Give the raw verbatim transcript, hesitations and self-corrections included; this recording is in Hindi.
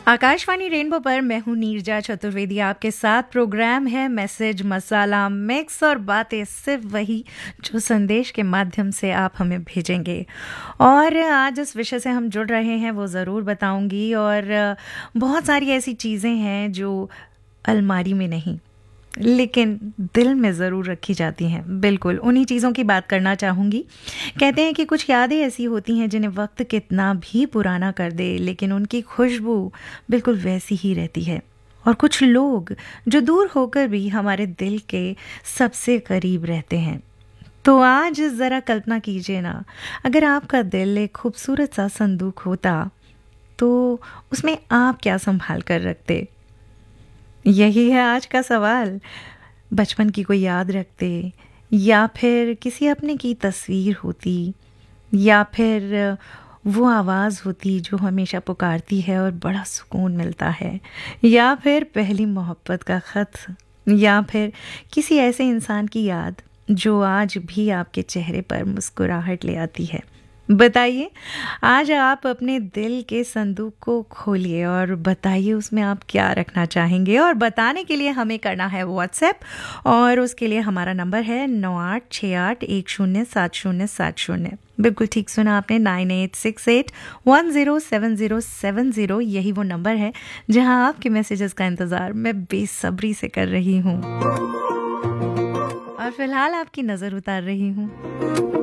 आकाशवाणी रेनबो पर मैं हूं नीरजा चतुर्वेदी। आपके साथ प्रोग्राम है मैसेज मसाला मिक्स और बातें सिर्फ वही जो संदेश के माध्यम से आप हमें भेजेंगे। और आज जिस विषय से हम जुड़ रहे हैं वो ज़रूर बताऊंगी। और बहुत सारी ऐसी चीज़ें हैं जो अलमारी में नहीं लेकिन दिल में ज़रूर रखी जाती हैं। बिल्कुल उन्हीं चीज़ों की बात करना चाहूँगी। कहते हैं कि कुछ यादें ऐसी होती हैं जिन्हें वक्त कितना भी पुराना कर दे लेकिन उनकी खुशबू बिल्कुल वैसी ही रहती है। और कुछ लोग जो दूर होकर भी हमारे दिल के सबसे करीब रहते हैं। तो आज ज़रा कल्पना कीजिए ना, अगर आपका दिल एक खूबसूरत सा संदूक होता तो उसमें आप क्या संभाल कर रखते? यही है आज का सवाल। बचपन की कोई याद रखते, या फिर किसी अपने की तस्वीर होती, या फिर वो आवाज़ होती जो हमेशा पुकारती है और बड़ा सुकून मिलता है, या फिर पहली मोहब्बत का ख़त, या फिर किसी ऐसे इंसान की याद जो आज भी आपके चेहरे पर मुस्कुराहट ले आती है। बताइए, आज आप अपने दिल के संदूक को खोलिए और बताइए उसमें आप क्या रखना चाहेंगे। और बताने के लिए हमें करना है व्हाट्सएप, और उसके लिए हमारा नंबर है नौ आठ छः आठ एक शून्य सात शून्य सात शून्य। बिल्कुल ठीक सुना आपने, nine eight six eight one zero seven zero seven zero. यही वो नंबर है जहां आपके मैसेजेस का इंतज़ार मैं बेसब्री से कर रही हूँ और फिलहाल आपकी नज़र उतार रही हूँ।